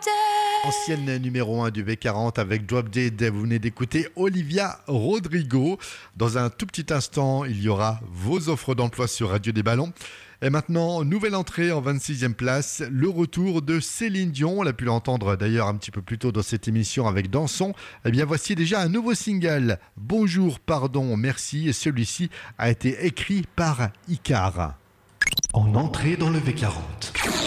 Ancienne numéro 1 du V40 avec Drop Dead, vous venez d'écouter Olivia Rodrigo. Dans un tout petit instant, il y aura vos offres d'emploi sur Radio des Ballons. Et maintenant, nouvelle entrée en 26e place, le retour de Céline Dion. On a pu l'entendre d'ailleurs un petit peu plus tôt dans cette émission avec Danson. Eh bien, voici déjà un nouveau single, Bonjour, pardon, merci. Et celui-ci a été écrit par Icar. En entrée dans le V40.